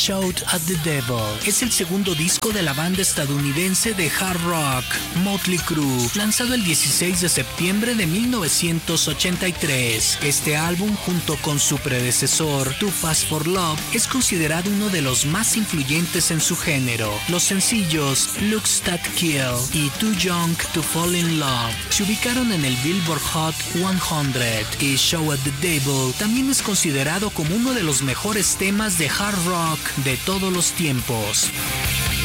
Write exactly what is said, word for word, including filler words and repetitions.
Shout at the Devil es el segundo disco de la banda estadounidense de hard rock Motley Crue, lanzado el dieciséis de septiembre de mil novecientos ochenta y tres. Este álbum, junto con su predecesor Too Fast for Love, es considerado uno de los más influyentes en su género. Los sencillos Looks That Kill y Too Young to Fall in Love se ubicaron en el Billboard Hot cien y Shout at the Devil también es considerado como uno de los mejores temas de hard rock de todos los tiempos.